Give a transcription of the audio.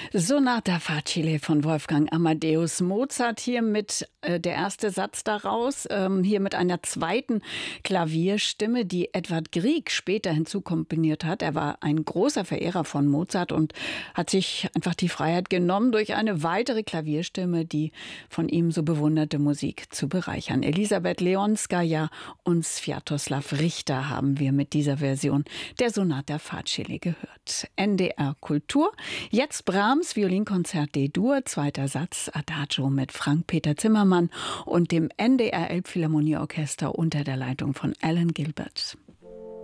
Sonata facile von Wolfgang Amadeus Mozart. Hier mit der erste Satz daraus, hier mit einer zweiten Klavierstimme, die Edvard Grieg später hinzukomponiert hat. Er war ein großer Verehrer von Mozart und hat sich einfach die Freiheit genommen, durch eine weitere Klavierstimme die von ihm so bewunderte Musik zu bereichern. Elisabeth Leonskaja und Sviatoslav Richter haben wir mit dieser Version der Sonata facile gehört. NDR Kultur. Jetzt Brahms Violinkonzert D-Dur, zweiter Satz, Adagio mit Frank-Peter Zimmermann und dem NDR Elbphilharmonieorchester unter der Leitung von Alan Gilbert.